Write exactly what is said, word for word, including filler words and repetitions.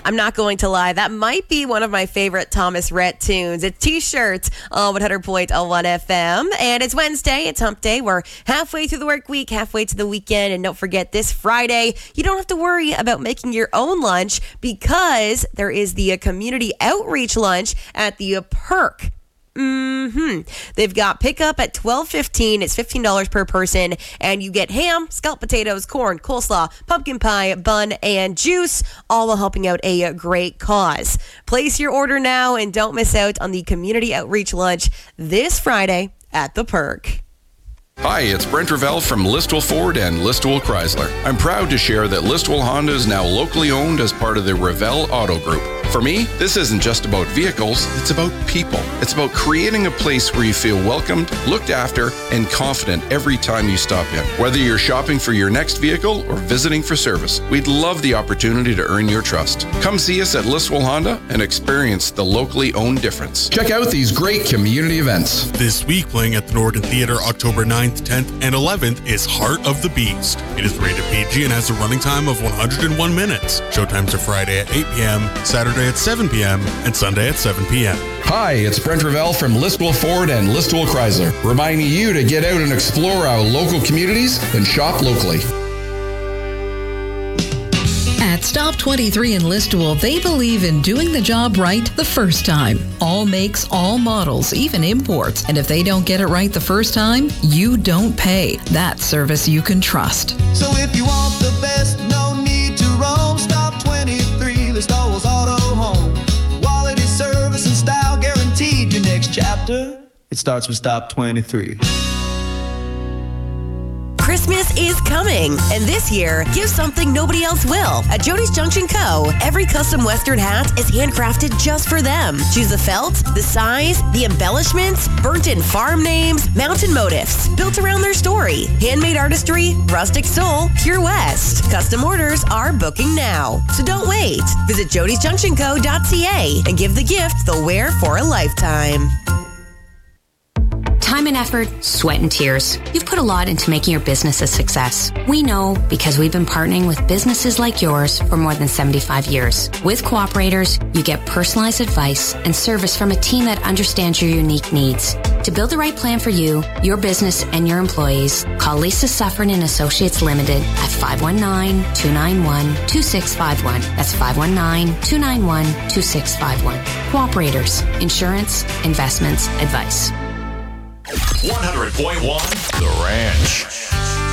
I'm not going to lie. That might be one of my favorite Thomas Rhett tunes. It's T-Shirt on one hundred point one F M. And it's Wednesday. It's hump day. We're halfway through the work week, halfway to the weekend. And don't forget, this Friday, you don't have to worry about making your own lunch because there is the uh, community outreach lunch at the uh, Perk. Mm-hmm. They've got pickup at twelve fifteen. It's fifteen dollars per person, and you get ham, scalloped potatoes, corn, coleslaw, pumpkin pie, bun, and juice, all while helping out a great cause. Place your order now and don't miss out on the community outreach lunch this Friday at the Perk. Hi, it's Brent Ravel from Listowel Ford and Listowel Chrysler. I'm proud to share that Listowel Honda is now locally owned as part of the Ravel Auto Group. For me, this isn't just about vehicles, it's about people. It's about creating a place where you feel welcomed, looked after, and confident every time you stop in. Whether you're shopping for your next vehicle or visiting for service, we'd love the opportunity to earn your trust. Come see us at Listowel Honda and experience the locally owned difference. Check out these great community events. This week, playing at the Norton Theatre October ninth, tenth, and eleventh is Heart of the Beast. It is rated P G and has a running time of one hundred one minutes. Showtimes are Friday at eight p.m., Saturday at seven p.m., and Sunday at seven p.m. Hi, it's Brent Ravel from Listowel Ford and Listowel Chrysler, reminding you to get out and explore our local communities and shop locally. At Stop twenty-three in Listowel, they believe in doing the job right the first time. All makes, all models, even imports. And if they don't get it right the first time, you don't pay. That's service you can trust. So if you want the best, no need to roam. Stop twenty-three, Listowel's Auto Home. Quality service and style guaranteed. Your next chapter, it starts with Stop twenty-three. Christmas is coming, and this year, give something nobody else will. At Jody's Junction Co., every custom Western hat is handcrafted just for them. Choose the felt, the size, the embellishments, burnt-in farm names, mountain motifs, built around their story. Handmade artistry, rustic soul, Pure West. Custom orders are booking now, so don't wait. Visit jodys junction co dot c a and give the gift they'll wear for a lifetime. Time and effort, sweat and tears. You've put a lot into making your business a success. We know because we've been partnering with businesses like yours for more than seventy-five years. With Cooperators, you get personalized advice and service from a team that understands your unique needs. To build the right plan for you, your business, and your employees, call Lisa Suffern and Associates Limited at five one nine, two nine one, two six five one. That's five one nine, two nine one, two six five one. Cooperators. Insurance, investments, advice. one hundred point one The Ranch.